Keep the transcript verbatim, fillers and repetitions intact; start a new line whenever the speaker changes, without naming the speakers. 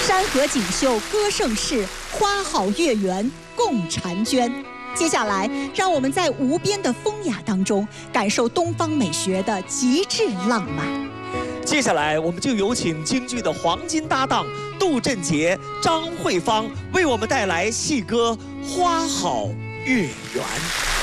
山河锦绣歌盛世，花好月圆共婵娟。接下来，让我们在无边的风雅当中，感受东方美学的极致浪漫。
接下来，我们就有请京剧的黄金搭档杜振杰、张慧芳为我们带来戏歌《花好月圆》。